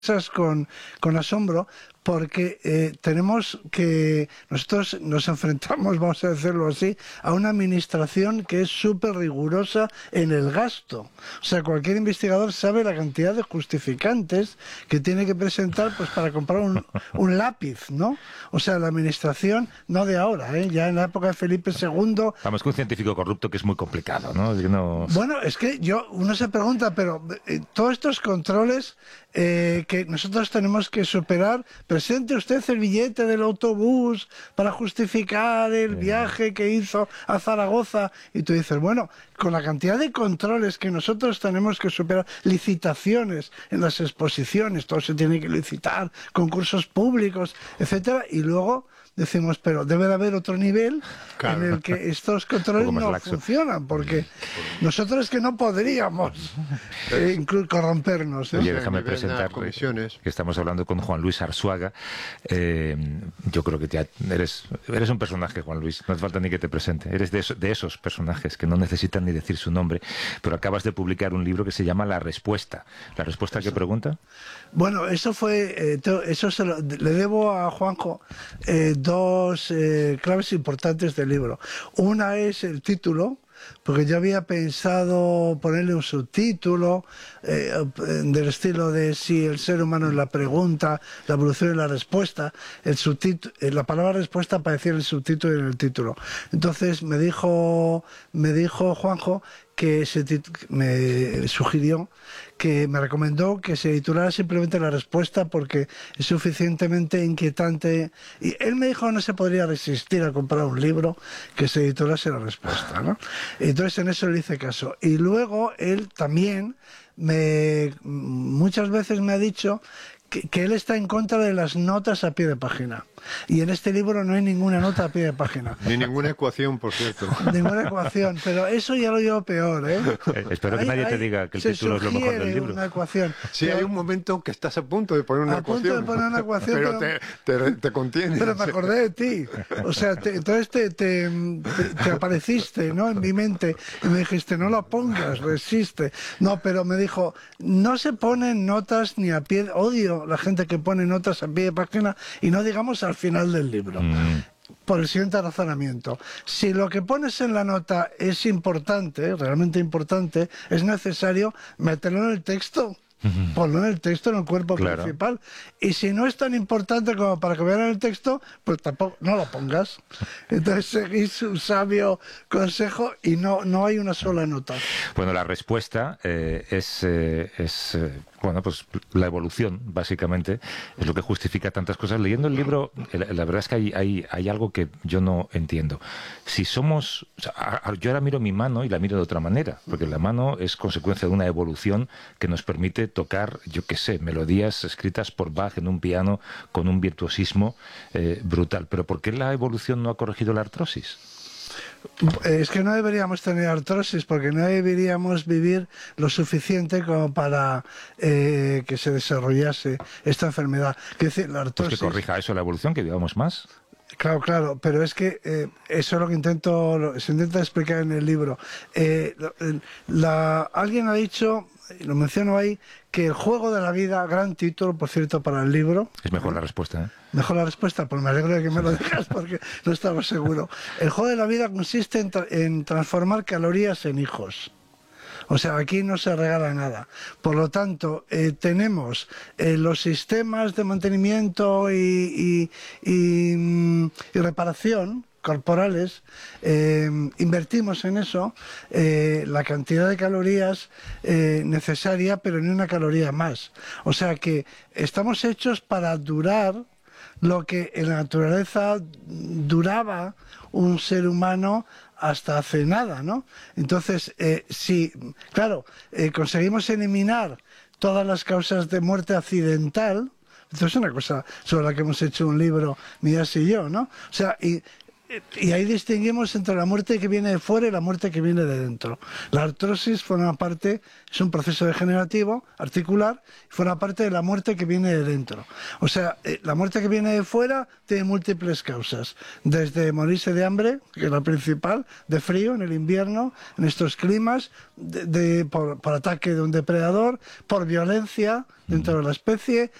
con asombro porque nosotros nos enfrentamos, vamos a decirlo así, a una administración que es súper rigurosa en el gasto. O sea, cualquier investigador sabe la cantidad de justificantes que tiene que presentar pues para comprar un lápiz, ¿no? O sea, la administración, no de ahora, ya en la época de Felipe II... Vamos, que un científico corrupto que es muy complicado, ¿no? Bueno, es que uno se pregunta, pero todos estos controles que nosotros tenemos que superar. Presente usted el billete del autobús para justificar el viaje que hizo a Zaragoza. Y tú dices, bueno, con la cantidad de controles que nosotros tenemos que superar, licitaciones en las exposiciones, todo se tiene que licitar, concursos públicos, etcétera, y luego decimos, pero debe de haber otro nivel en el que estos controles no funcionan, porque nosotros es que no podríamos corrompernos. Oye, déjame presentar que estamos hablando con Juan Luis Arzuaga. Yo creo que ya eres un personaje, Juan Luis, no hace falta ni que te presente. Eres de esos personajes que no necesitan ni decir su nombre, pero acabas de publicar un libro que se llama La Respuesta. ¿La Respuesta a qué pregunta? Bueno, eso fue, le debo a Juanjo dos claves importantes del libro. Una es el título, porque yo había pensado ponerle un subtítulo del estilo de si el ser humano es la pregunta, la evolución es la respuesta. La palabra respuesta aparecía en el subtítulo y en el título. Entonces me dijo Juanjo que me sugirió, que me recomendó que se titulara simplemente La Respuesta porque es suficientemente inquietante, y él me dijo que no se podría resistir a comprar un libro que se titulase La Respuesta, ¿no? Entonces en eso le hice caso. Y luego él también muchas veces me ha dicho que él está en contra de las notas a pie de página. Y en este libro no hay ninguna nota a pie de página. Ni ninguna ecuación, por cierto. Ninguna ecuación, pero eso ya lo llevo peor, ¿eh? Espero que nadie te diga que el título es lo mejor del libro. Una ecuación. Sí, hay un momento que estás a punto de poner una ecuación. A punto de poner una ecuación. Pero te contienes. Pero me acordé de ti. O sea, entonces te apareciste, ¿no?, en mi mente. Y me dijiste, no la pongas, resiste. No, pero me dijo, no se ponen notas ni a pie... Odio la gente que pone notas a pie de página y no digamos al final del libro. Por el siguiente razonamiento: si lo que pones en la nota es importante, realmente importante, es necesario meterlo en el texto. Ponlo en el texto, en el cuerpo principal. Y si no es tan importante como para que vean el texto, pues tampoco, no lo pongas. Entonces seguí su sabio consejo y no hay una sola nota. Bueno, la respuesta es bueno, pues la evolución, básicamente, es lo que justifica tantas cosas. Leyendo el libro, la verdad es que hay algo que yo no entiendo. Si somos... O sea, yo ahora miro mi mano y la miro de otra manera, porque la mano es consecuencia de una evolución que nos permite tocar, yo qué sé, melodías escritas por Bach en un piano con un virtuosismo brutal. Pero ¿por qué la evolución no ha corregido la artrosis? Es que no deberíamos tener artrosis, porque no deberíamos vivir lo suficiente como para que se desarrollase esta enfermedad. Quiero decir, la artrosis... Pues que corrija eso, la evolución, que vivamos más. Claro, pero es que eso es lo que se intenta explicar en el libro. Alguien ha dicho, y lo menciono ahí, que El juego de la vida, gran título, por cierto, para el libro. Es mejor la respuesta, ¿eh? Mejor la respuesta, pues me alegro de que me lo digas porque no estaba seguro. El juego de la vida consiste en transformar calorías en hijos. O sea, aquí no se regala nada. Por lo tanto, tenemos los sistemas de mantenimiento y reparación corporales, invertimos en eso la cantidad de calorías necesaria, pero ni una caloría más. O sea que estamos hechos para durar lo que en la naturaleza duraba un ser humano hasta hace nada, ¿no? Entonces, si, claro, conseguimos eliminar todas las causas de muerte accidental, esto es una cosa sobre la que hemos hecho un libro, Mías y yo, ¿no? O sea, y y ahí distinguimos entre la muerte que viene de fuera y la muerte que viene de dentro. La artrosis forma parte, es un proceso degenerativo, articular, y forma parte de la muerte que viene de dentro. O sea, la muerte que viene de fuera tiene múltiples causas, desde morirse de hambre, que es la principal, de frío en el invierno, en estos climas, por ataque de un depredador, por violencia dentro de la especie,